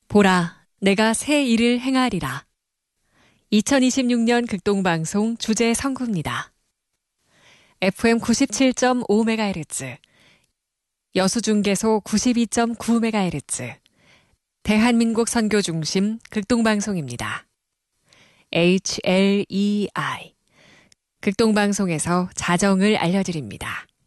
보라, 내가 새 일을 행하리라. 2026년 극동방송 주제 선구입니다. FM 97.5MHz, 여수중계소 92.9MHz, 대한민국 선교 중심 극동방송입니다. HLEI, 극동방송에서 자정을 알려드립니다.